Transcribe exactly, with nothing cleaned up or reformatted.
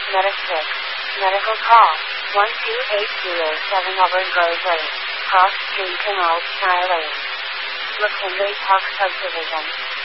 Medisix. Medical call. one two eight zero seven Auburn Grove Lane. Cross Street Canal, Nye Lane. McKinley Park Subdivision.